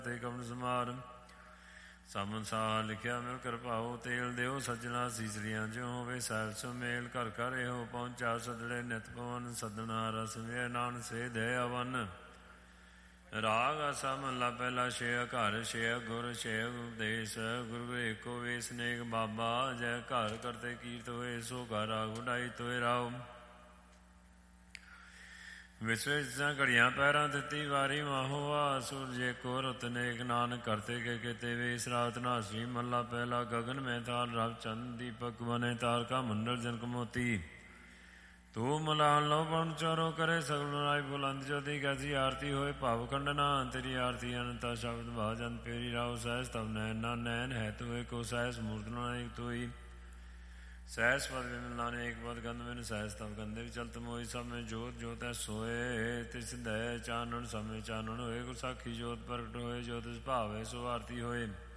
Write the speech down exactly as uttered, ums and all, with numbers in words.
ਤੇ ਕਵਨ ਸਮਾਰ ਸਮਨ ਸਾਹ ਲਿਖਿਆ ਮਿਲ ਕਿਰਪਾਓ ਤੇਲ ਦਿਓ ਸੱਜਣਾ ਸੀਸੜੀਆਂ ਜਿਉ ਹੋਵੇ ਸਾਹਿਬ ਸੋ ਮੇਲ ਘਰ ਘਰ ਇਹੋ ਪਹੁੰਚਾ ਸਦੜੇ ਨਿਤ ਪਵਨ ਸਦਨਾ ਰਸ ਵੇ ਨਾਨ ਸੇ ਦੇ ਅਵਨ ਰਾਗ ਆਸਾ ਮਹਲਾ ਪਹਿਲਾ ਛੇ ਘਰ ਛੇ ਗੁਰ ਛੇ ਉਪਦੇਸ਼ ਗੁਰੂ ਏਕੋ ਵੇਸ ਨੇਕ ਬਾਬਾ ਜੈ ਘਰ ਕਰਤੇ ਕੀਰਤ ਹੋਏ ਸੋ ਘਰ ਰਾਗ ਵਡਾਈ ਤੋਏ ਰਾਓ ਵਿਸਵੇ ਜਿਸਾਂ ਘੜੀਆਂ ਪੈਰਾਂ ਦਿੱਤੀ ਵਾਰੀ ਮਾਹੋਆ ਸੂਰਜੇ ਕੋ ਰਤ ਨੇਕ ਨਾਨਕ ਕਰਤੇ ਕੇ ਕਿਤੇ ਵੇਸ ਰਾਤ ਨਾਸੀ ਮਹਲਾ ਪਹਿਲਾ ਗਗਨ ਮੈਂ ਤਾਲ ਰਵ ਚੰਦ ਦੀਪਕ ਬਨੇ ਤਾਰਕਾ ਮੰਡਲ ਜਨਕ ਮੋਤੀ ਤੂੰ ਮਲਾਨ ਲੋ ਪਣ ਚਾਰੋ ਕਰੇ ਸਗਲ ਰਾਜ ਬੁਲੰਦ ਜੋਤੀ ਕੈਸੀ ਆਰਤੀ ਹੋਏ ਭਾਵ ਖੰਡਨਾ ਤੇਰੀ ਆਰਤੀ ਅਨੰਤਾ ਸ਼ਬਦ ਭਾਜਨ ਪੇਰੀ ਰਾਉ ਸਹਿਸ ਤਵ ਨੈਨ ਨਾ ਨੈਨ ਹੈ ਤੂੰ ਏਕੋ ਸਹਿਸ ਮੂਰਤ ਨਾਨਕ ਤੋਈ ਸਹਿਸ ਪਦ ਵਿਮਲ ਨਾਨਕ ਪਦ ਗੰਧ ਵਿਨ ਸਹਿਸ ਤਵ ਗੰਧੇ ਚਲਤ ਮੋਈ ਸਭ ਮੈਂ ਜੋਤ ਜੋਤ ਹੈ ਸੋਏ ਤਿਸ ਦੈ ਚਾਨਣ ਸਮੇਂ ਚਾਨਣ ਹੋਏ ਗੁਰ ਸਾਖੀ ਜੋਤ ਪ੍ਰਗਟ ਹੋਏ ਜੋ ਤਿਸ ਭਾਵੇ ਸੋ ਆਰਤੀ ਹੋਏ